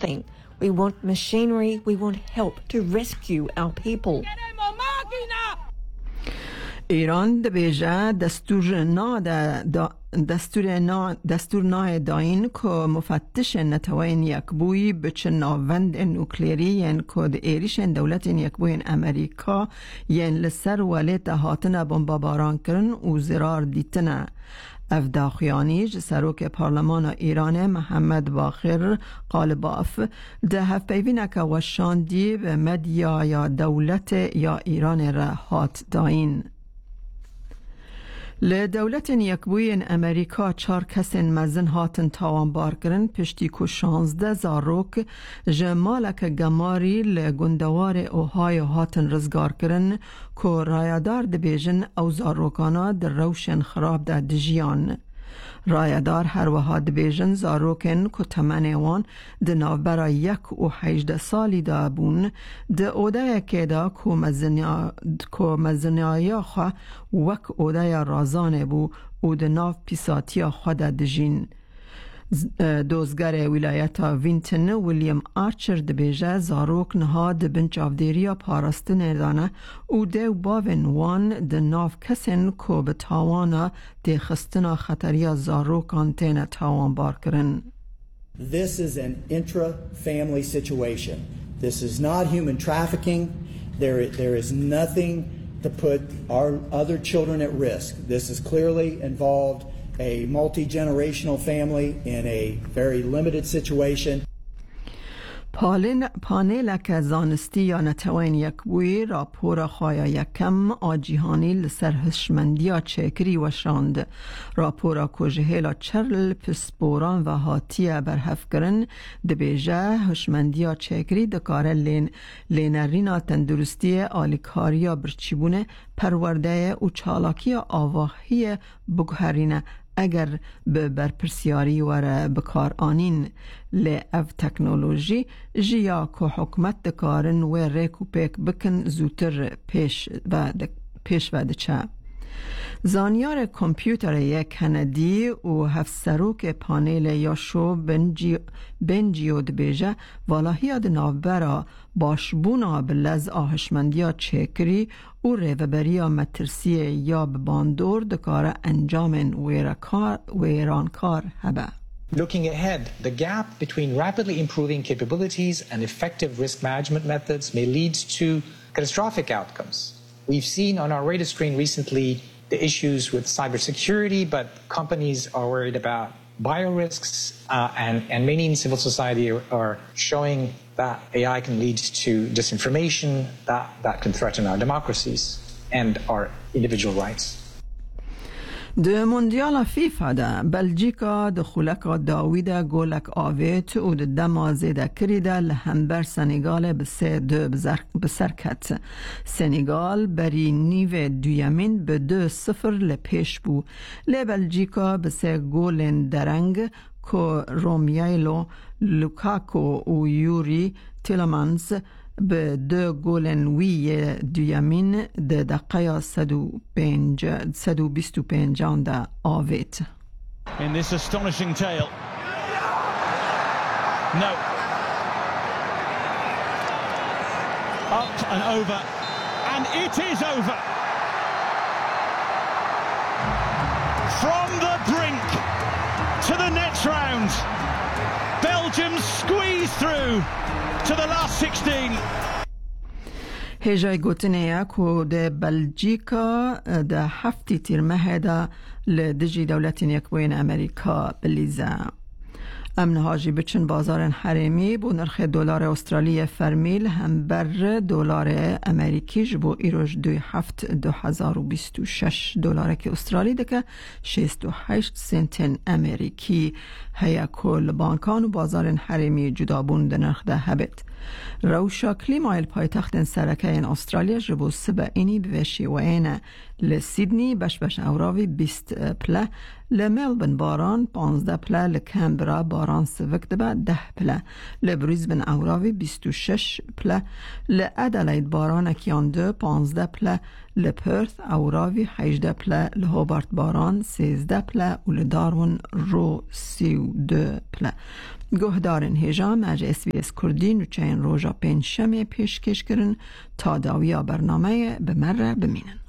nothing. We want machinery. We want help to rescue our people. ایران دبیجه دستور نا داین که مفتش نتوین یک بوی بچه ناوند نوکلیری ین که ده ایریش دولت یک بوی امریکا ین لسر ولیت هاتن بمباباران کرن و زرار دیتنه. افداخیانیج سروک پارلمان ایران محمد باقر قالباف ده هفپیوینک وشاندی به مدیا یا دولت یا ایران را هات داین. لدولت یکبوی امریکا 4 کس مزن هاتن تاوانبار کرن پشتی که 16 زاروک جمالک گماری لگندوار اوهای هاتن رزگار کرن که رایدار دبیجن او زاروکانا در روشن خراب ده دجیان. رایدار هر وها دبیجن زاروکن که تمنیوان ده نوبرا 18 سالی دا بون ده اوده که دا که مزنیایا خواه وک اوده رازانه بو او ده ناو پیساتیا خواه دا دجین. دوزگر ولایت وینتن ویلیام آرچر دبیجه زاروک نها ده بنچافدیریا پارستن دانه او ده باون وان ده ناف کسین که به تاوانا ده خستنا خطریا زاروکان تین تاوان بار کرن. This is an intra-family situation. This is not human trafficking. There is nothing to put our other children at risk. This is clearly involved a multi-generational family in a very limited situation. پانیل که زانستی یا نتوین یک بوی راپور خوایا یکم آجیهانی لسر هشمندیا چکری وشاند. راپورا کجهیلا چرل پسپوران و هاتیه برحف کرن دبیجه هشمندیا چکری دکاره لینرینا تندرستی آلیکاریا برچیبونه پرورده و چالاکی آواهی بگهرینه اگر به برپرسیاری وره بکار آنین لی اف تکنولوژی جیا که حکمت دکارن و ریکو پیک بکن زودتر پیش و دچه. زانیار کمپیوتر یک هندی و هفسروک پانیل یاشو بنجیو دبیجه والاهی دنابرا باشبونا بلز آهشمندیا چکری و ریوبریا مترسی یا باندور دکاره انجام ویرانکار هبه. Looking ahead, the gap between rapidly improving capabilities and effective risk management methods may lead to catastrophic outcomes. We've seen on our radar screen recently the issues with cybersecurity, but companies are worried about biorisks, and many in civil society are showing that AI can lead to disinformation that can threaten our democracies and our individual rights. ده موندیال فیفا ده بلژیکا دخولک داویده گولک آویت و ده دمازه ده کریده لهمبر سنگال به 3-2 بسرکت. سنگال بری نیو دویمین به 2-0 لپیش بو. لی بلژیکا به 3 گولن درنگ که رومیایلو لوکاکو و یوری تیلمانز به 2 گولن وی دویمین ده دقیقه 125 ده آویت. In this astonishing tale. No. Up and over. And it is over. From the brink to the next round. Belgium squeeze through to the last 16. هجای گوتنیا که ده بلژیکا ده هفتی تیر مهده لدجی دولت یکبوین امریکا بلیزه. امن هاجی بچن بازار حریمی بو نرخ دلار استرالی فرمیل هم بر دلار امریکی جبو ایروش 2026 دلار که استرالی دکه 68 سنت امریکی هیا کل بانکان و بازار حریمی جدا بون ده نرخ ده هبت. روشا کلیمایل پایتخت سرکه این استرالیا جبو سبا اینی بوشی و اینه لسیدنی بش اوراوی 20 پله لملبن باران 15 پله، لکمبرا باران سوک دبه 10 پله، لبریزبن اوراوی 26 پله، لادلید باران اکیان 15 پله، لپرث اوراوی 18 پله، لهوبارت باران 13 پله و لدارون رو 32 پله. گهدارن هجام از SBS کردی نوچین روژا پنجشنبه پیشکش کرن تا داویا برنامه بمره بمینن.